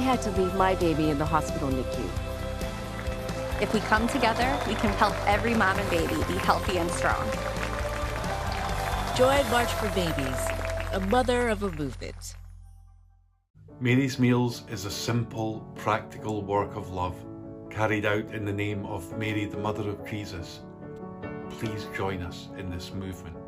had to leave my baby in the hospital NICU. If we come together, we can help every mom and baby be healthy and strong. Join March for Babies, a mother of a movement. Mary's Meals is a simple, practical work of love carried out in the name of Mary, the Mother of Jesus. Please join us in this movement.